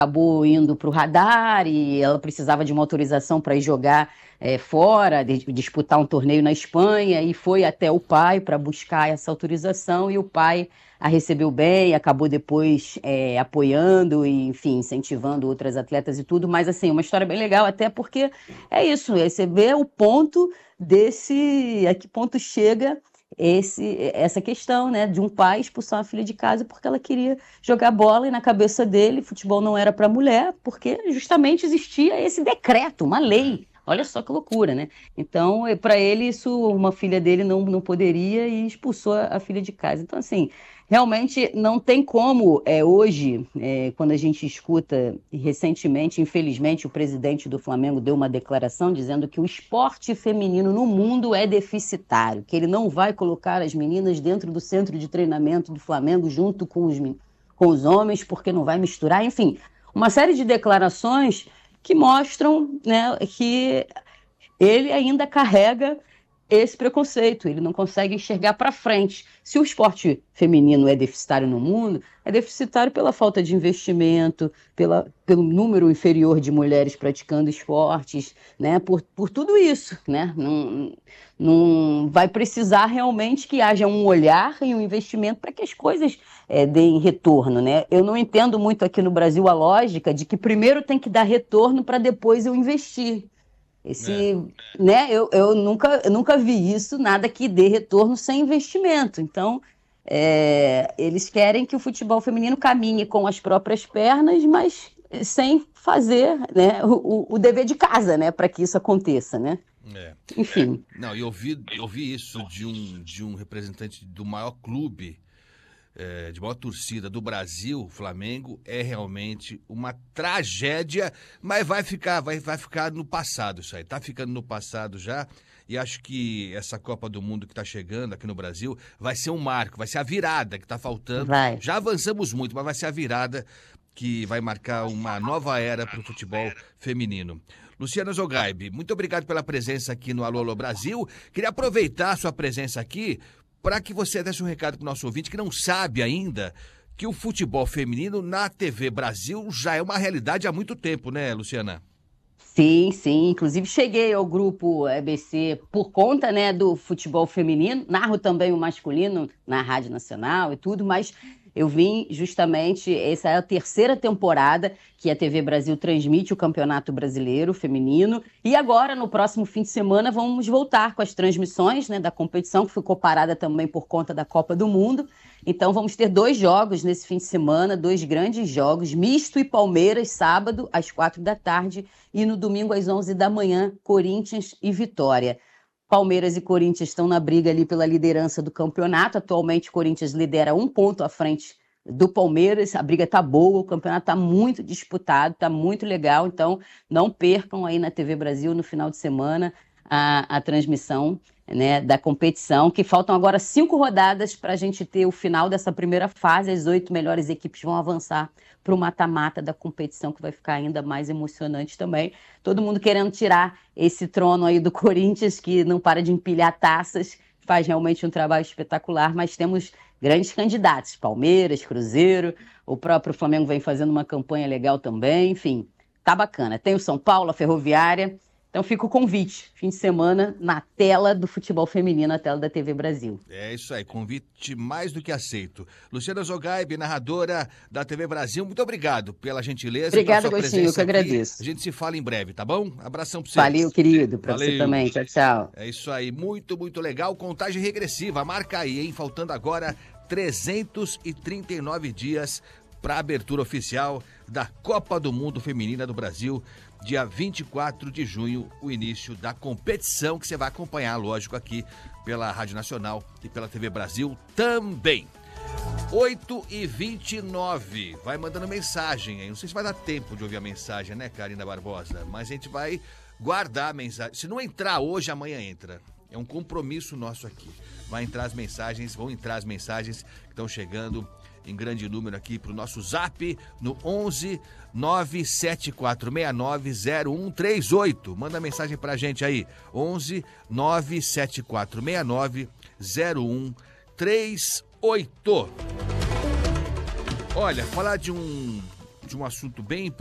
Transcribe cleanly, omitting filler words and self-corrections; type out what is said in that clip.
acabou indo para o radar e ela precisava de uma autorização para ir jogar fora, disputar um torneio na Espanha, e foi até o pai para buscar essa autorização, e o pai a recebeu bem, acabou depois apoiando e, enfim, incentivando outras atletas e tudo, mas assim, uma história bem legal, até porque é isso, você vê o ponto a que ponto chega essa questão, né, de um pai expulsar uma filha de casa porque ela queria jogar bola, e na cabeça dele futebol não era para mulher, porque justamente existia esse decreto, uma lei. Olha só que loucura, né? Então, para ele, isso, uma filha dele não poderia, e expulsou a filha de casa. Então, assim, realmente não tem como, hoje, quando a gente escuta, recentemente, infelizmente, o presidente do Flamengo deu uma declaração dizendo que o esporte feminino no mundo é deficitário, que ele não vai colocar as meninas dentro do centro de treinamento do Flamengo junto com os homens, porque não vai misturar, enfim, uma série de declarações que mostram, né, que ele ainda carrega esse preconceito, ele não consegue enxergar para frente. Se o esporte feminino é deficitário no mundo, é deficitário pela falta de investimento, pelo número inferior de mulheres praticando esportes, né? Por tudo isso, né? Não vai precisar realmente que haja um olhar e um investimento para que as coisas deem retorno, né? Eu não entendo muito aqui no Brasil a lógica de que primeiro tem que dar retorno para depois eu investir. É. Né, eu nunca vi isso, nada que dê retorno sem investimento. Então, eles querem que o futebol feminino caminhe com as próprias pernas, mas sem fazer, né, o dever de casa, né, para que isso aconteça, né? É. Enfim. Não, eu vi isso de um representante do maior clube, de maior torcida do Brasil, Flamengo. É realmente uma tragédia, mas vai ficar no passado isso aí. Tá ficando no passado já, e acho que essa Copa do Mundo que tá chegando aqui no Brasil vai ser um marco, vai ser a virada que tá faltando. Vai. Já avançamos muito, mas vai ser a virada que vai marcar uma nova era para o futebol feminino. Luciana Zogaib, muito obrigado pela presença aqui no Alô Alô Brasil. Queria aproveitar a sua presença aqui para que você desse um recado para o nosso ouvinte que não sabe ainda que o futebol feminino na TV Brasil já é uma realidade há muito tempo, né, Luciana? Sim, sim. Inclusive cheguei ao grupo EBC por conta, né, do futebol feminino. Narro também o masculino na Rádio Nacional e tudo, mas eu vim justamente, essa é a terceira temporada que a TV Brasil transmite o Campeonato Brasileiro Feminino. E agora, no próximo fim de semana, vamos voltar com as transmissões, né, da competição, que ficou parada também por conta da Copa do Mundo. Então vamos ter 2 jogos nesse fim de semana, 2 grandes jogos, Misto e Palmeiras, sábado às 4 da tarde, e no domingo às 11 da manhã, Corinthians e Vitória. Palmeiras e Corinthians estão na briga ali pela liderança do campeonato. Atualmente o Corinthians lidera 1 ponto à frente do Palmeiras. A briga tá boa, o campeonato tá muito disputado, tá muito legal. Então não percam aí na TV Brasil no final de semana a transmissão, né, da competição, que faltam agora 5 rodadas para a gente ter o final dessa primeira fase. As 8 melhores equipes vão avançar para o mata-mata da competição, que vai ficar ainda mais emocionante também. Todo mundo querendo tirar esse trono aí do Corinthians, que não para de empilhar taças, faz realmente um trabalho espetacular, mas temos grandes candidatos, Palmeiras, Cruzeiro, o próprio Flamengo vem fazendo uma campanha legal também, enfim, tá bacana. Tem o São Paulo, a Ferroviária. Então fica o convite, fim de semana, na tela do futebol feminino, na tela da TV Brasil. É isso aí, convite mais do que aceito. Luciana Zogaib, narradora da TV Brasil, muito obrigado pela gentileza, pela Obrigada, sua Agostinho, eu que presença aqui. A agradeço. gente se fala em breve, tá bom? Abração pra você. Valeu, querido, para você Valeu. também. Tchau, tchau. É isso aí, muito, muito legal. Contagem regressiva, marca aí, hein? Faltando agora 339 dias para a abertura oficial da Copa do Mundo Feminina do Brasil. Dia 24 de junho, o início da competição, que você vai acompanhar, lógico, aqui pela Rádio Nacional e pela TV Brasil também. 8h29, vai mandando mensagem aí. Não sei se vai dar tempo de ouvir a mensagem, né, Karina Barbosa? Mas a gente vai guardar a mensagem. Se não entrar hoje, amanhã entra. É um compromisso nosso aqui. Vão entrar as mensagens que estão chegando em grande número aqui para o nosso zap no 11 974690138. Manda mensagem pra gente aí, 11 974690138. Olha, falar de um de um assunto bem